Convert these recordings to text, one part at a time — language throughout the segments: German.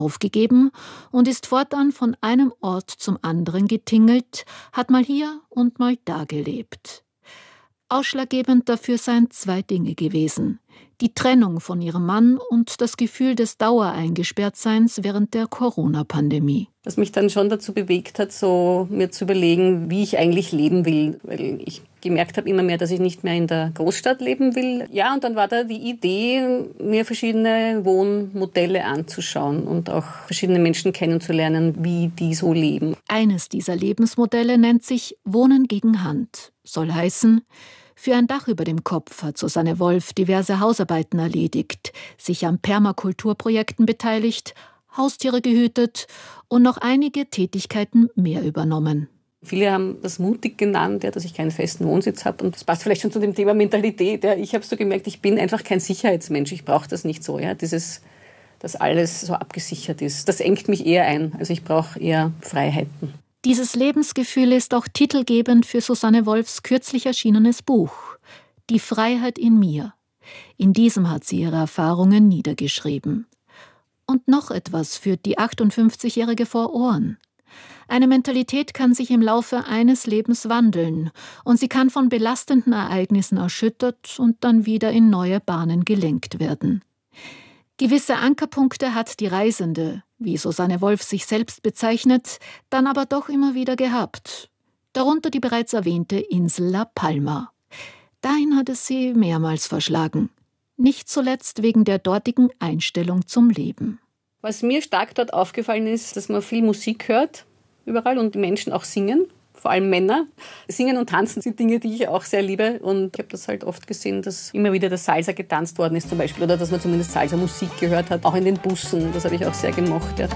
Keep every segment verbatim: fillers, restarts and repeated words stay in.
aufgegeben und ist fortan von einem Ort zum anderen getingelt, hat mal hier und mal da gelebt. Ausschlaggebend dafür seien zwei Dinge gewesen: die Trennung von ihrem Mann und das Gefühl des Dauereingesperrtseins während der Corona-Pandemie. Was mich dann schon dazu bewegt hat, so mir zu überlegen, wie ich eigentlich leben will. Weil ich gemerkt habe immer mehr, dass ich nicht mehr in der Großstadt leben will. Ja, und dann war da die Idee, mir verschiedene Wohnmodelle anzuschauen und auch verschiedene Menschen kennenzulernen, wie die so leben. Eines dieser Lebensmodelle nennt sich Wohnen gegen Hand. Soll heißen, für ein Dach über dem Kopf hat Susanne Wolf diverse Hausarbeiten erledigt, sich an Permakulturprojekten beteiligt, Haustiere gehütet und noch einige Tätigkeiten mehr übernommen. Viele haben das mutig genannt, ja, dass ich keinen festen Wohnsitz habe. Und das passt vielleicht schon zu dem Thema Mentalität. Ja. Ich habe so gemerkt, ich bin einfach kein Sicherheitsmensch. Ich brauche das nicht so. Ja. Dieses, dass alles so abgesichert ist. Das engt mich eher ein. Also ich brauche eher Freiheiten. Dieses Lebensgefühl ist auch titelgebend für Susanne Wolfs kürzlich erschienenes Buch »Die Freiheit in mir«. In diesem hat sie ihre Erfahrungen niedergeschrieben. Und noch etwas führt die achtundfünfzigjährige vor Ohren. Eine Mentalität kann sich im Laufe eines Lebens wandeln und sie kann von belastenden Ereignissen erschüttert und dann wieder in neue Bahnen gelenkt werden. Gewisse Ankerpunkte hat die Reisende, wie Susanne Wolf sich selbst bezeichnet, dann aber doch immer wieder gehabt. Darunter die bereits erwähnte Insel La Palma. Dahin hat es sie mehrmals verschlagen. Nicht zuletzt wegen der dortigen Einstellung zum Leben. Was mir stark dort aufgefallen ist, dass man viel Musik hört, überall, und die Menschen auch singen. Vor allem Männer. Singen und tanzen sind Dinge, die ich auch sehr liebe. Und ich habe das halt oft gesehen, dass immer wieder das Salsa getanzt worden ist zum Beispiel. Oder dass man zumindest Salsa-Musik gehört hat, auch in den Bussen. Das habe ich auch sehr gemocht. Ja.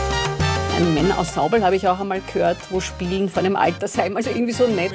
Ein Männer aus Saubel habe ich auch einmal gehört, wo spielen vor einem Altersheim. Also irgendwie so nett.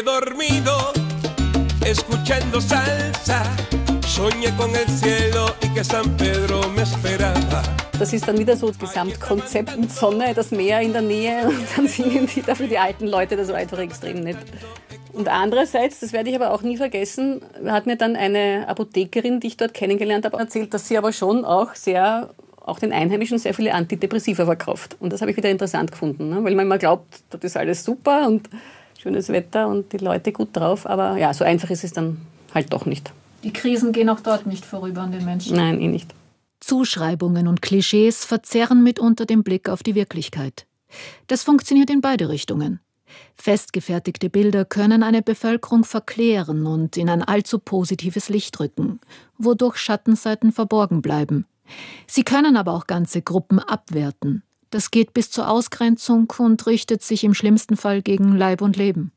Das ist dann wieder so das Gesamtkonzept mit Sonne, das Meer in der Nähe, und dann singen die dafür die alten Leute, das war einfach extrem nett. Und andererseits, das werde ich aber auch nie vergessen, hat mir dann eine Apothekerin, die ich dort kennengelernt habe, erzählt, dass sie aber schon auch sehr, auch den Einheimischen sehr viele Antidepressiva verkauft. Und das habe ich wieder interessant gefunden, ne? Weil man immer glaubt, das ist alles super und schönes Wetter und die Leute gut drauf, aber ja, so einfach ist es dann halt doch nicht. Die Krisen gehen auch dort nicht vorüber an den Menschen. Nein, eh nicht. Zuschreibungen und Klischees verzerren mitunter den Blick auf die Wirklichkeit. Das funktioniert in beide Richtungen. Festgefertigte Bilder können eine Bevölkerung verklären und in ein allzu positives Licht rücken, wodurch Schattenseiten verborgen bleiben. Sie können aber auch ganze Gruppen abwerten. Das geht bis zur Ausgrenzung und richtet sich im schlimmsten Fall gegen Leib und Leben.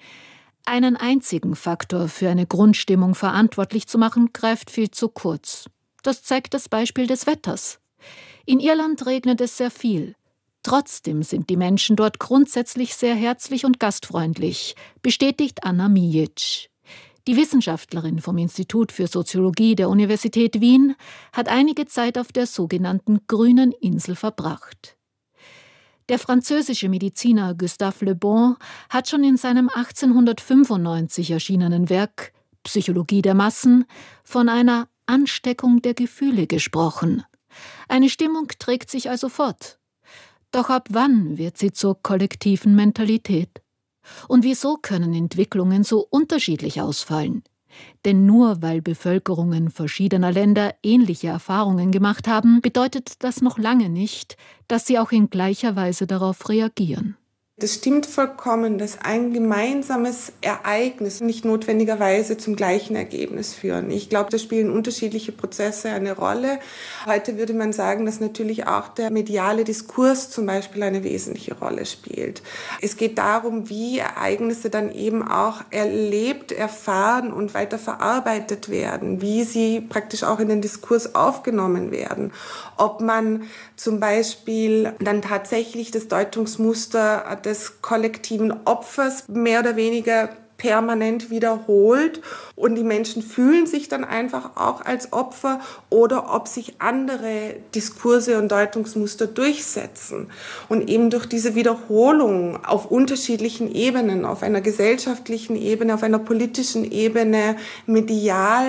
Einen einzigen Faktor für eine Grundstimmung verantwortlich zu machen, greift viel zu kurz. Das zeigt das Beispiel des Wetters. In Irland regnet es sehr viel. Trotzdem sind die Menschen dort grundsätzlich sehr herzlich und gastfreundlich, bestätigt Anna Mijic. Die Wissenschaftlerin vom Institut für Soziologie der Universität Wien hat einige Zeit auf der sogenannten Grünen Insel verbracht. Der französische Mediziner Gustave Le Bon hat schon in seinem achtzehnhundertfünfundneunzig erschienenen Werk Psychologie der Massen von einer Ansteckung der Gefühle gesprochen. Eine Stimmung trägt sich also fort. Doch ab wann wird sie zur kollektiven Mentalität? Und wieso können Entwicklungen so unterschiedlich ausfallen? Denn nur weil Bevölkerungen verschiedener Länder ähnliche Erfahrungen gemacht haben, bedeutet das noch lange nicht, dass sie auch in gleicher Weise darauf reagieren. Das stimmt vollkommen, dass ein gemeinsames Ereignis nicht notwendigerweise zum gleichen Ergebnis führen. Ich glaube, da spielen unterschiedliche Prozesse eine Rolle. Heute würde man sagen, dass natürlich auch der mediale Diskurs zum Beispiel eine wesentliche Rolle spielt. Es geht darum, wie Ereignisse dann eben auch erlebt, erfahren und weiter verarbeitet werden, wie sie praktisch auch in den Diskurs aufgenommen werden. Ob man zum Beispiel dann tatsächlich das Deutungsmuster des kollektiven Opfers mehr oder weniger permanent wiederholt und die Menschen fühlen sich dann einfach auch als Opfer, oder ob sich andere Diskurse und Deutungsmuster durchsetzen und eben durch diese Wiederholung auf unterschiedlichen Ebenen, auf einer gesellschaftlichen Ebene, auf einer politischen Ebene, medial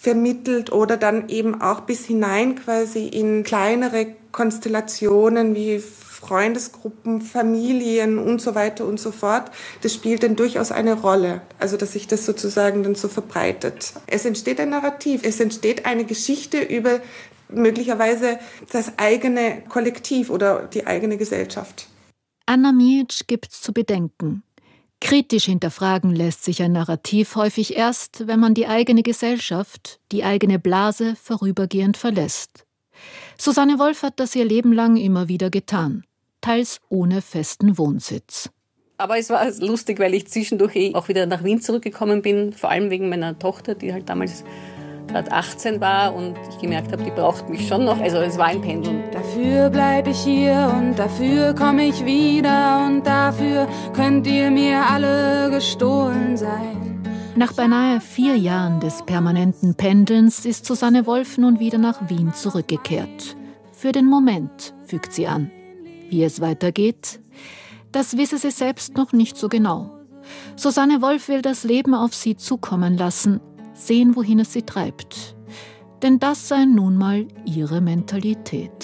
vermittelt oder dann eben auch bis hinein quasi in kleinere Konstellationen wie Freundesgruppen, Familien und so weiter und so fort. Das spielt dann durchaus eine Rolle, also dass sich das sozusagen dann so verbreitet. Es entsteht ein Narrativ, es entsteht eine Geschichte über möglicherweise das eigene Kollektiv oder die eigene Gesellschaft. Anna Mijic gibt's zu bedenken. Kritisch hinterfragen lässt sich ein Narrativ häufig erst, wenn man die eigene Gesellschaft, die eigene Blase vorübergehend verlässt. Susanne Wolf hat das ihr Leben lang immer wieder getan, teils ohne festen Wohnsitz. Aber es war lustig, weil ich zwischendurch eh auch wieder nach Wien zurückgekommen bin, vor allem wegen meiner Tochter, die halt damals gerade achtzehn war und ich gemerkt habe, die braucht mich schon noch. Also es war ein Pendeln. Dafür bleibe ich hier und dafür komme ich wieder und dafür könnt ihr mir alle gestohlen sein. Nach beinahe vier Jahren des permanenten Pendelns ist Susanne Wolf nun wieder nach Wien zurückgekehrt. Für den Moment, fügt sie an. Wie es weitergeht, das wisse sie selbst noch nicht so genau. Susanne Wolf will das Leben auf sie zukommen lassen, sehen, wohin es sie treibt. Denn das sei nun mal ihre Mentalität.